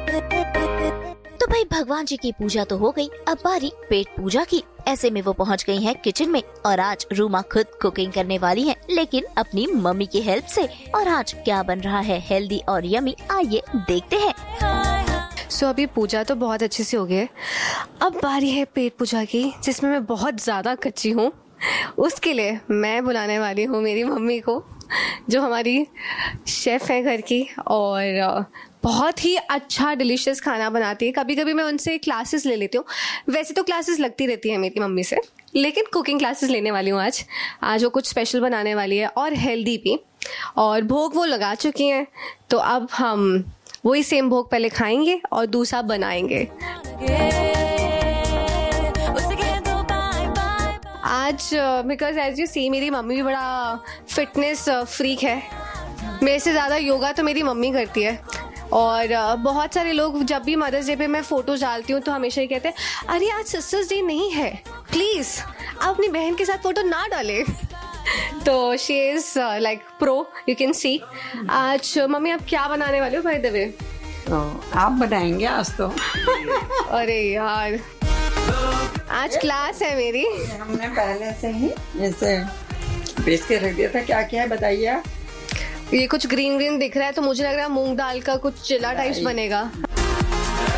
तो भाई भगवान जी की पूजा तो हो गई, अब बारी पेट पूजा की। ऐसे में वो पहुंच गई हैं किचन में और आज रूमा खुद कुकिंग करने वाली हैं, लेकिन अपनी मम्मी की हेल्प से। और आज क्या बन रहा है हेल्दी और यमी, आइए देखते हैं। सो अभी पूजा तो बहुत अच्छे से हो गई है, अब बारी है पेट पूजा की, जिसमें मैं बहुत ज़्यादा कच्ची हूँ। उसके लिए मैं बुलाने वाली हूँ मेरी मम्मी को, जो हमारी शेफ़ है घर की और बहुत ही अच्छा डिलीशियस खाना बनाती है। कभी कभी मैं उनसे क्लासेस ले लेती हूँ, वैसे तो क्लासेस लगती रहती है मेरी मम्मी से, लेकिन कुकिंग क्लासेस लेने वाली हूँ आज वो कुछ स्पेशल बनाने वाली है और हेल्दी भी। और भोग वो लगा चुकी हैं, तो अब हम वही सेम भोग पहले खाएंगे और दूसरा बनाएंगे। आज बिकॉज एज यू सी मेरी मम्मी भी बड़ा फिटनेस फ्रीक है, मेरे से ज़्यादा योगा तो मेरी मम्मी करती है। और बहुत सारे लोग जब भी मदर्स डे पे मैं फ़ोटो डालती हूँ तो हमेशा ही कहते हैं अरे आज सिस्टर्स डे नहीं है, प्लीज़ आप अपनी बहन के साथ फ़ोटो ना डालें। तो she is like pro, you can see. आज मम्मी आप क्या बनाने वाले हो बाय द वे? आप बनाएंगे आज तो। अरे यार आज क्लास है मेरी। हमने पहले से ही जैसे पीस के रख दिया था। क्या क्या है बताइए आप। ये कुछ ग्रीन ग्रीन दिख रहा है तो मुझे लग रहा है मूंग दाल का कुछ चिला टाइप्स बनेगा।